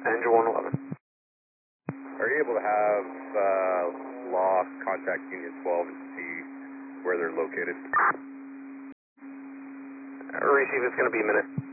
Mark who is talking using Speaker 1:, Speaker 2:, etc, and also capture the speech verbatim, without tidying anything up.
Speaker 1: Angel one eleven.
Speaker 2: Are you able to have uh, law contact Union twelve and see where they're located?
Speaker 1: Receive, it's going to be a minute.